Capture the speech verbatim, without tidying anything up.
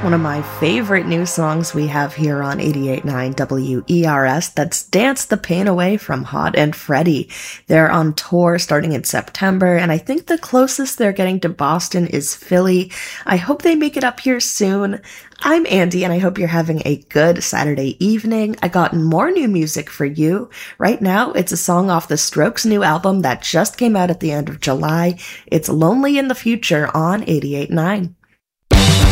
One of my favorite new songs we have here on eighty-eight point nine W E R S, that's Dance the Pain Away from Hot and Freddie. They're on tour starting in September, and I think the closest they're getting to Boston is Philly. I hope they make it up here soon. I'm Andy, and I hope you're having a good Saturday evening. I got more new music for you. Right now, it's a song off the Strokes' new album that just came out at the end of July. It's Lonely in the Future on eighty-eight point nine.